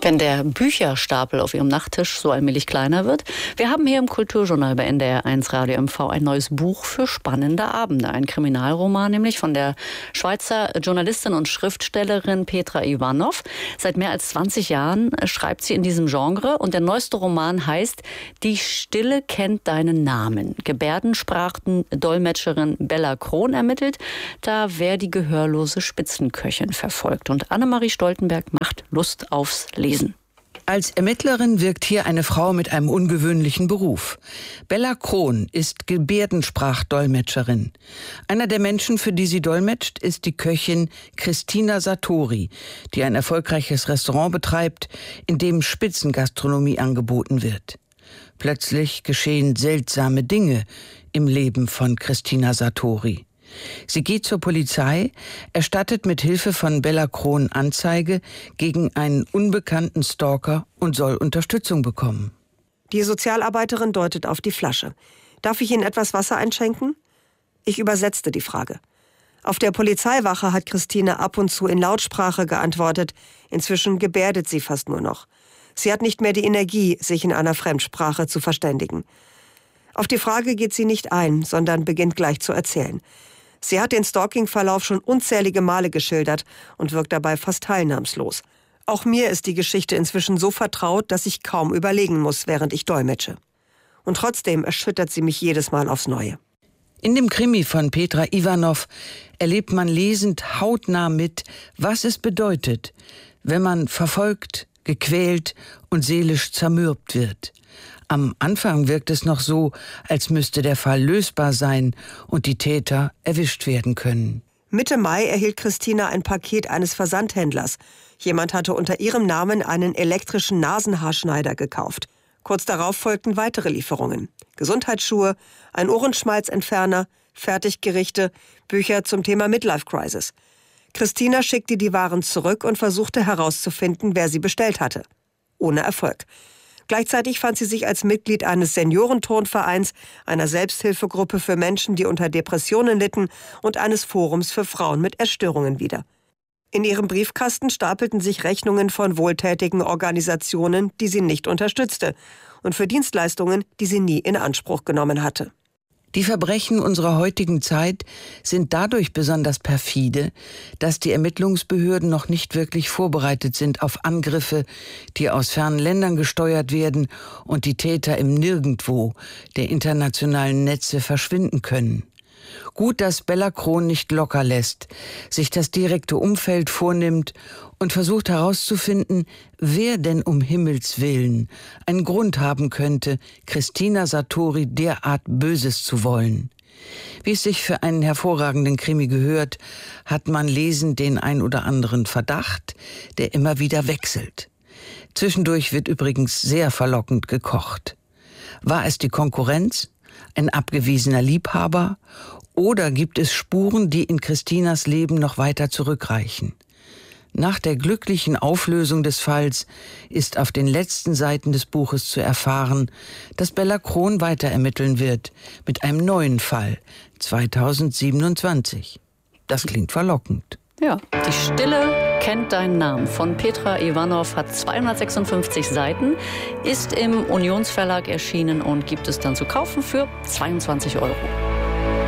Wenn der Bücherstapel auf Ihrem Nachttisch so allmählich kleiner wird. Wir haben hier im Kulturjournal bei NDR1 Radio MV ein neues Buch für spannende Abende. Ein Kriminalroman, nämlich von der Schweizer Journalistin und Schriftstellerin Petra Ivanov. Seit mehr als 20 Jahren schreibt sie in diesem Genre und der neueste Roman heißt Die Stille kennt deinen Namen. Gebärdensprachen-Dolmetscherin Bella Krohn ermittelt, da wer die gehörlose Spitzenköchin verfolgt. Und Annemarie Stoltenberg macht Lust aufs Lesen. Als Ermittlerin wirkt hier eine Frau mit einem ungewöhnlichen Beruf. Bella Krohn ist Gebärdensprachdolmetscherin. Einer der Menschen, für die sie dolmetscht, ist die Köchin Christina Sartori, die ein erfolgreiches Restaurant betreibt, in dem Spitzengastronomie angeboten wird. Plötzlich geschehen seltsame Dinge im Leben von Christina Sartori. Sie geht zur Polizei, erstattet mit Hilfe von Bella Krohn Anzeige gegen einen unbekannten Stalker und soll Unterstützung bekommen. Die Sozialarbeiterin deutet auf die Flasche. Darf ich Ihnen etwas Wasser einschenken? Ich übersetzte die Frage. Auf der Polizeiwache hat Christine ab und zu in Lautsprache geantwortet. Inzwischen gebärdet sie fast nur noch. Sie hat nicht mehr die Energie, sich in einer Fremdsprache zu verständigen. Auf die Frage geht sie nicht ein, sondern beginnt gleich zu erzählen. Sie hat den Stalking-Verlauf schon unzählige Male geschildert und wirkt dabei fast teilnahmslos. Auch mir ist die Geschichte inzwischen so vertraut, dass ich kaum überlegen muss, während ich dolmetsche. Und trotzdem erschüttert sie mich jedes Mal aufs Neue. In dem Krimi von Petra Ivanov erlebt man lesend hautnah mit, was es bedeutet, wenn man verfolgt, gequält und seelisch zermürbt wird. Am Anfang wirkt es noch so, als müsste der Fall lösbar sein und die Täter erwischt werden können. Mitte Mai erhielt Christina ein Paket eines Versandhändlers. Jemand hatte unter ihrem Namen einen elektrischen Nasenhaarschneider gekauft. Kurz darauf folgten weitere Lieferungen. Gesundheitsschuhe, ein Ohrenschmalzentferner, Fertiggerichte, Bücher zum Thema Midlife Crisis. Christina schickte die Waren zurück und versuchte herauszufinden, wer sie bestellt hatte. Ohne Erfolg. Gleichzeitig fand sie sich als Mitglied eines Seniorenturnvereins, einer Selbsthilfegruppe für Menschen, die unter Depressionen litten und eines Forums für Frauen mit Essstörungen wieder. In ihrem Briefkasten stapelten sich Rechnungen von wohltätigen Organisationen, die sie nicht unterstützte, und für Dienstleistungen, die sie nie in Anspruch genommen hatte. Die Verbrechen unserer heutigen Zeit sind dadurch besonders perfide, dass die Ermittlungsbehörden noch nicht wirklich vorbereitet sind auf Angriffe, die aus fernen Ländern gesteuert werden und die Täter im Nirgendwo der internationalen Netze verschwinden können. Gut, dass Bella Krohn nicht locker lässt, sich das direkte Umfeld vornimmt und versucht herauszufinden, wer denn um Himmels Willen einen Grund haben könnte, Christina Sartori derart Böses zu wollen. Wie es sich für einen hervorragenden Krimi gehört, hat man lesend den ein oder anderen Verdacht, der immer wieder wechselt. Zwischendurch wird übrigens sehr verlockend gekocht. War es die Konkurrenz? Ein abgewiesener Liebhaber? Oder gibt es Spuren, die in Christinas Leben noch weiter zurückreichen? Nach der glücklichen Auflösung des Falls ist auf den letzten Seiten des Buches zu erfahren, dass Bella Krohn weiter ermitteln wird mit einem neuen Fall 2027. Das klingt verlockend. Ja, Die Stille kennt deinen Namen von Petra Ivanov, hat 256 Seiten, ist im Unionsverlag erschienen und gibt es dann zu kaufen für 22 €.